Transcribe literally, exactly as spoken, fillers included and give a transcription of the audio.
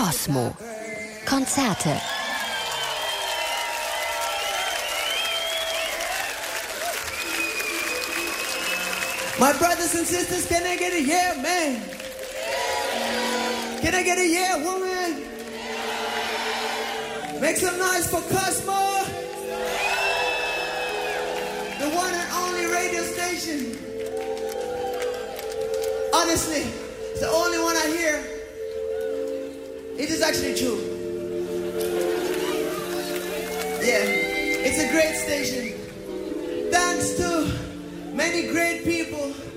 Cosmo. Konzerte. My brothers and sisters, can I get a yeah, man? Can I get a yeah, woman? Make some noise for Cosmo, the one and only radio station. Honestly, it's the only one I hear. It is actually true. Yeah, it's a great station. Thanks to many great people